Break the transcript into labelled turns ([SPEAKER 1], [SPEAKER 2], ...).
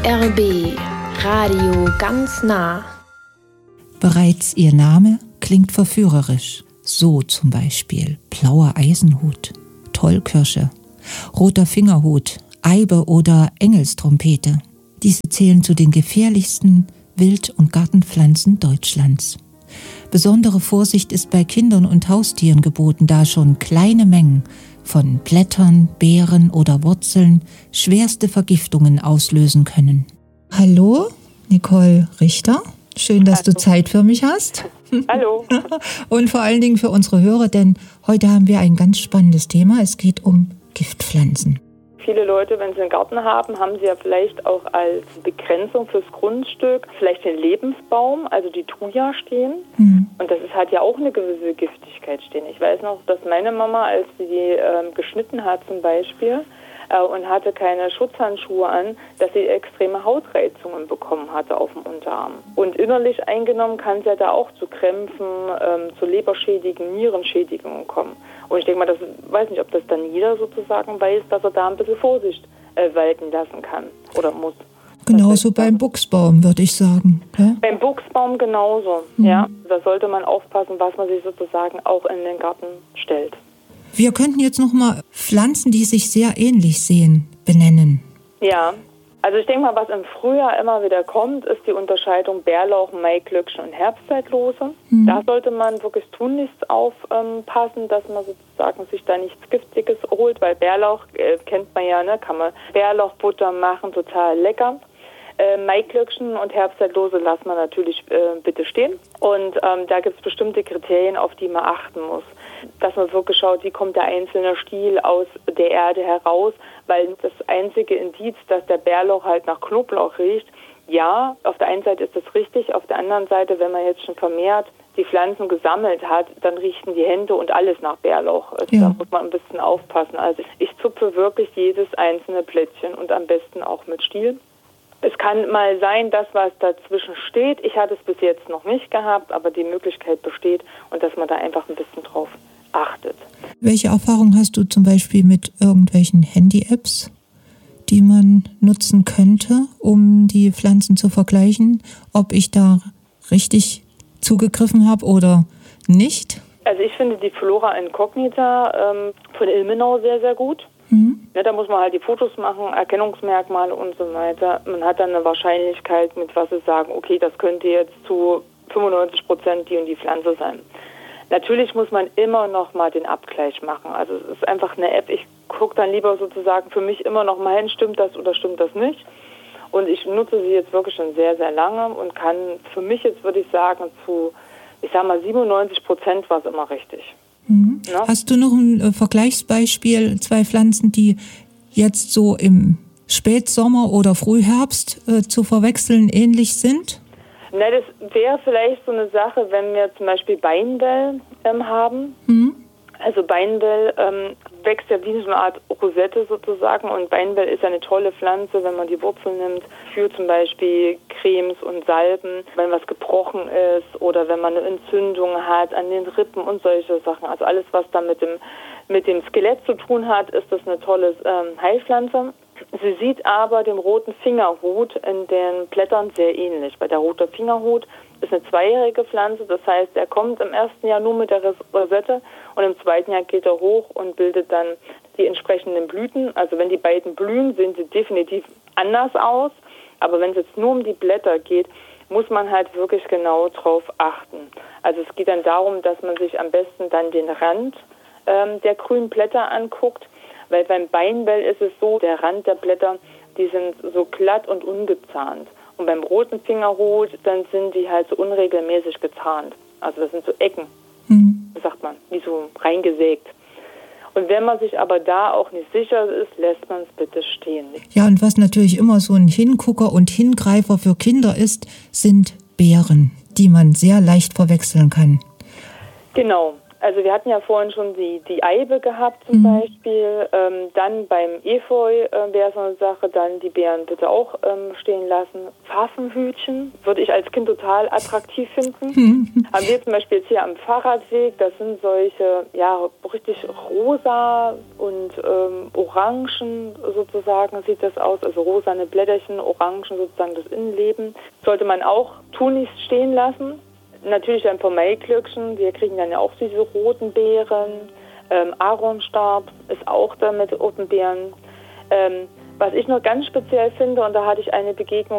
[SPEAKER 1] RBB Radio ganz nah.
[SPEAKER 2] Bereits ihr Name klingt verführerisch. So zum Beispiel blauer Eisenhut, Tollkirsche, roter Fingerhut, Eibe oder Engelstrompete. Diese zählen zu den gefährlichsten Wild- und Gartenpflanzen Deutschlands. Besondere Vorsicht ist bei Kindern und Haustieren geboten, da schon kleine Mengen von Blättern, Beeren oder Wurzeln schwerste Vergiftungen auslösen können. Hallo, Nicole Richter. Schön, dass du Zeit für mich hast.
[SPEAKER 3] Hallo.
[SPEAKER 2] Und vor allen Dingen für unsere Hörer, denn heute haben wir ein ganz spannendes Thema. Es geht um Giftpflanzen.
[SPEAKER 3] Viele Leute, wenn sie einen Garten haben, haben sie ja vielleicht auch als Begrenzung fürs Grundstück vielleicht den Lebensbaum, also die Thuja stehen. Und das hat ja auch eine gewisse Giftigkeit stehen. Ich weiß noch, dass meine Mama, als sie die geschnitten hat zum Beispiel und hatte keine Schutzhandschuhe an, dass sie extreme Hautreizungen bekommen hatte auf dem Unterarm. Und innerlich eingenommen kann es ja da auch zu Krämpfen, zu Leberschädigungen, Nierenschädigungen kommen. Und ich denke mal, weiß nicht, ob das dann jeder sozusagen weiß, dass er da ein bisschen Vorsicht walten lassen kann oder muss.
[SPEAKER 2] Genauso beim Buchsbaum, würde ich sagen. Ja?
[SPEAKER 3] Beim Buchsbaum genauso, ja. Da sollte man aufpassen, was man sich sozusagen auch in den Garten stellt.
[SPEAKER 2] Wir könnten jetzt nochmal Pflanzen, die sich sehr ähnlich sehen, benennen.
[SPEAKER 3] Ja, also ich denke mal, was im Frühjahr immer wieder kommt, ist die Unterscheidung Bärlauch, Maiglöckchen und Herbstzeitlose. Da sollte man wirklich tunlichst aufpassen, dass man sozusagen sich da nichts Giftiges holt, weil Bärlauch, kennt man ja, ne, kann man Bärlauchbutter machen, total lecker. Maiglöckchen und Herbstzeitlose lassen wir natürlich bitte stehen. Und da gibt es bestimmte Kriterien, auf die man achten muss. Dass man wirklich schaut, wie kommt der einzelne Stiel aus der Erde heraus, weil das einzige Indiz, dass der Bärlauch halt nach Knoblauch riecht, ja, auf der einen Seite ist das richtig, auf der anderen Seite, wenn man jetzt schon vermehrt die Pflanzen gesammelt hat, dann riechen die Hände und alles nach Bärlauch. Also da muss man ein bisschen aufpassen. Also ich zupfe wirklich jedes einzelne Blättchen und am besten auch mit Stiel. Es kann mal sein, dass was dazwischen steht. Ich hatte es bis jetzt noch nicht gehabt, aber die Möglichkeit besteht und dass man da einfach ein bisschen drauf achtet.
[SPEAKER 2] Welche Erfahrung hast du zum Beispiel mit irgendwelchen Handy-Apps, die man nutzen könnte, um die Pflanzen zu vergleichen, ob ich da richtig zugegriffen habe oder nicht?
[SPEAKER 3] Also ich finde die Flora Incognita von Ilmenau sehr, sehr gut. Ja, da muss man halt die Fotos machen, Erkennungsmerkmale und so weiter. Man hat dann eine Wahrscheinlichkeit, mit was sie sagen, okay, das könnte jetzt zu 95% die und die Pflanze sein. Natürlich muss man immer noch mal den Abgleich machen. Also es ist einfach eine App, ich gucke dann lieber sozusagen für mich immer noch mal hin, stimmt das oder stimmt das nicht. Und ich nutze sie jetzt wirklich schon sehr, sehr lange und kann für mich jetzt, würde ich sagen, zu, ich sag mal 97% war es immer richtig. Ja?
[SPEAKER 2] Hast du noch ein Vergleichsbeispiel, 2 Pflanzen, die jetzt so im Spätsommer oder Frühherbst zu verwechseln ähnlich sind?
[SPEAKER 3] Na, das wäre vielleicht so eine Sache, wenn wir zum Beispiel Beinbell haben. Also Beinbell wächst ja wie so eine Art Rosette sozusagen und Beinbell ist eine tolle Pflanze, wenn man die Wurzeln nimmt, für zum Beispiel Cremes und Salben, wenn was gebrochen ist oder wenn man eine Entzündung hat an den Rippen und solche Sachen. Also alles, was da mit dem Skelett zu tun hat, ist das eine tolle Heilpflanze. Sie sieht aber dem roten Fingerhut in den Blättern sehr ähnlich, weil der rote Fingerhut ist eine zweijährige Pflanze, das heißt, er kommt im ersten Jahr nur mit der Rosette und im zweiten Jahr geht er hoch und bildet dann die entsprechenden Blüten. Also wenn die beiden blühen, sehen sie definitiv anders aus, aber wenn es jetzt nur um die Blätter geht, muss man halt wirklich genau drauf achten. Also es geht dann darum, dass man sich am besten dann den Rand der grünen Blätter anguckt, weil beim Beinbell ist es so, der Rand der Blätter, die sind so glatt und ungezahnt. Und beim roten Fingerhut, dann sind die halt so unregelmäßig gezahnt. Also das sind so Ecken, sagt man, wie so reingesägt. Und wenn man sich aber da auch nicht sicher ist, lässt man es bitte stehen.
[SPEAKER 2] Ja, und was natürlich immer so ein Hingucker und Hingreifer für Kinder ist, sind Beeren, die man sehr leicht verwechseln kann.
[SPEAKER 3] Genau. Also wir hatten ja vorhin schon die Eibe gehabt zum Beispiel. Dann beim Efeu wäre so eine Sache, dann die Beeren bitte auch stehen lassen. Pfaffenhütchen würde ich als Kind total attraktiv finden. Haben wir zum Beispiel jetzt hier am Fahrradweg, das sind solche, ja, richtig rosa und Orangen sozusagen sieht das aus. Also rosane Blätterchen, Orangen sozusagen das Innenleben. Sollte man auch tunlichst stehen lassen. Natürlich ein paar Maiglöckchen, wir kriegen dann ja auch diese roten Beeren. Aaronstab ist auch da mit roten Beeren. Was ich noch ganz speziell finde, und da hatte ich eine Begegnung